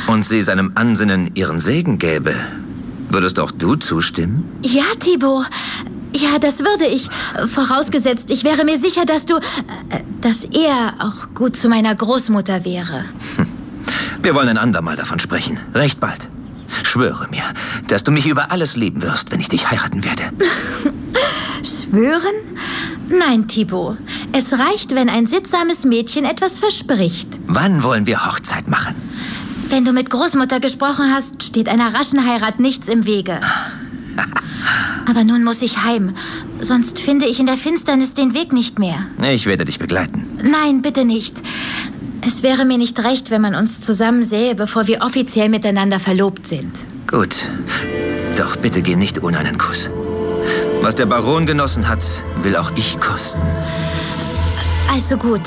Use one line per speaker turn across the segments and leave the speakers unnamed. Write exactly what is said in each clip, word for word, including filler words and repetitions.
und sie seinem Ansinnen ihren Segen gäbe, würdest auch du zustimmen?
Ja, Thibaut. Ja, das würde ich. Vorausgesetzt, ich wäre mir sicher, dass du... Äh, dass er auch gut zu meiner Großmutter wäre.
Hm. Wir wollen ein andermal davon sprechen. Recht bald. Schwöre mir, dass du mich über alles lieben wirst, wenn ich dich heiraten werde.
Schwören? Nein, Thibaut. Es reicht, wenn ein sittsames Mädchen etwas verspricht.
Wann wollen wir Hochzeit machen?
Wenn du mit Großmutter gesprochen hast, steht einer raschen Heirat nichts im Wege. Aber nun muss ich heim. Sonst finde ich in der Finsternis den Weg nicht mehr.
Ich werde dich begleiten.
Nein, bitte nicht. Es wäre mir nicht recht, wenn man uns zusammen sähe, bevor wir offiziell miteinander verlobt sind.
Gut. Doch bitte geh nicht ohne einen Kuss. Was der Baron genossen hat, will auch ich kosten.
Also gut.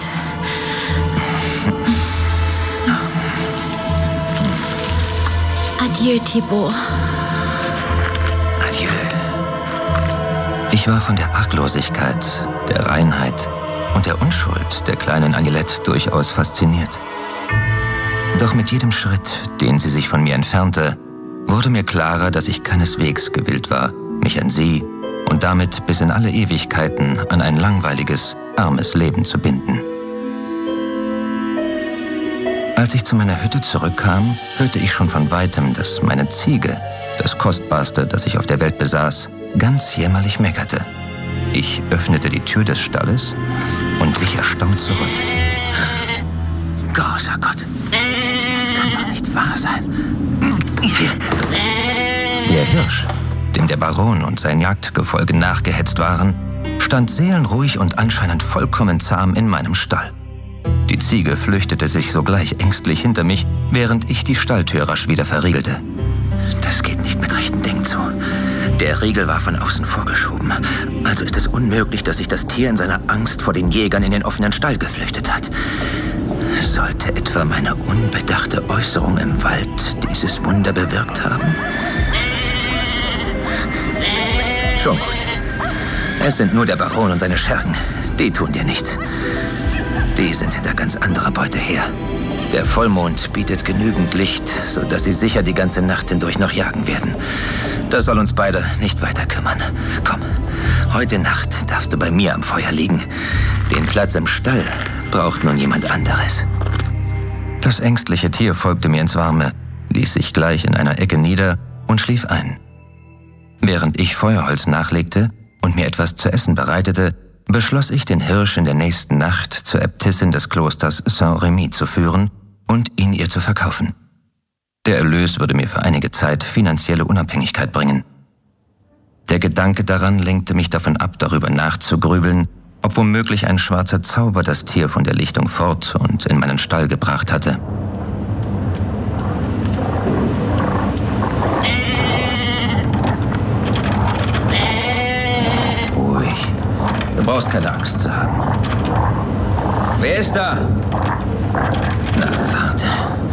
Adieu, Thibaut.
Adieu. Ich war von der Arglosigkeit, der Reinheit und der Unschuld der kleinen Agnelette durchaus fasziniert. Doch mit jedem Schritt, den sie sich von mir entfernte, wurde mir klarer, dass ich keineswegs gewillt war, mich an sie und damit bis in alle Ewigkeiten an ein langweiliges, armes Leben zu binden. Als ich zu meiner Hütte zurückkam, hörte ich schon von weitem, dass meine Ziege, das Kostbarste, das ich auf der Welt besaß, ganz jämmerlich meckerte. Ich öffnete die Tür des Stalles und wich erstaunt zurück. Großer Gott, das kann doch nicht wahr sein. Der Hirsch, dem der Baron und sein Jagdgefolge nachgehetzt waren, stand seelenruhig und anscheinend vollkommen zahm in meinem Stall. Die Ziege flüchtete sich sogleich ängstlich hinter mich, während ich die Stalltür rasch wieder verriegelte. Das geht nicht mit rechten Dingen zu. Der Riegel war von außen vorgeschoben. Also ist es unmöglich, dass sich das Tier in seiner Angst vor den Jägern in den offenen Stall geflüchtet hat. Sollte etwa meine unbedachte Äußerung im Wald dieses Wunder bewirkt haben? Schon gut. Es sind nur der Baron und seine Schergen. Die tun dir nichts. Die sind hinter ganz anderer Beute her. Der Vollmond bietet genügend Licht, sodass sie sicher die ganze Nacht hindurch noch jagen werden. Das soll uns beide nicht weiter kümmern. Komm, heute Nacht darfst du bei mir am Feuer liegen. Den Platz im Stall braucht nun jemand anderes. Das ängstliche Tier folgte mir ins Warme, ließ sich gleich in einer Ecke nieder und schlief ein. Während ich Feuerholz nachlegte und mir etwas zu essen bereitete, beschloss ich, den Hirsch in der nächsten Nacht zur Äbtissin des Klosters Saint-Remy zu führen und ihn ihr zu verkaufen. Der Erlös würde mir für einige Zeit finanzielle Unabhängigkeit bringen. Der Gedanke daran lenkte mich davon ab, darüber nachzugrübeln, ob womöglich ein schwarzer Zauber das Tier von der Lichtung fort und in meinen Stall gebracht hatte. Ruhig. Du brauchst keine Angst zu haben. Wer ist da? Na, warte.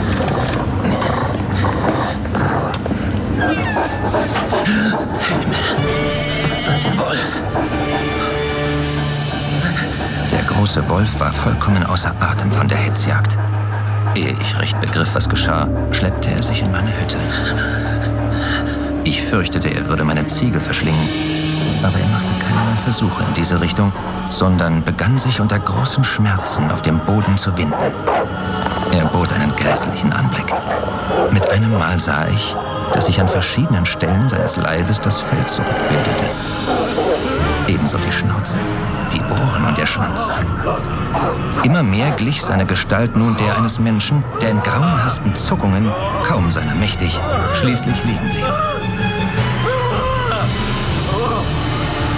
Himmel. Wolf. Der große Wolf war vollkommen außer Atem von der Hetzjagd. Ehe ich recht begriff, was geschah, schleppte er sich in meine Hütte. Ich fürchtete, er würde meine Ziege verschlingen, aber er machte keinerlei Versuche in diese Richtung, sondern begann sich unter großen Schmerzen auf dem Boden zu winden. Er bot einen grässlichen Anblick. Mit einem Mal sah ich, dass sich an verschiedenen Stellen seines Leibes das Fell zurückbildete. Ebenso die Schnauze, die Ohren und der Schwanz. Immer mehr glich seine Gestalt nun der eines Menschen, der in grauenhaften Zuckungen, kaum seiner mächtig, schließlich liegen blieb.